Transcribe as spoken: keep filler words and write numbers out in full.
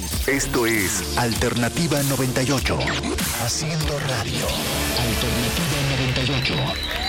Esto es Alternativa noventa y ocho. Haciendo radio. Alternativa noventa y ocho.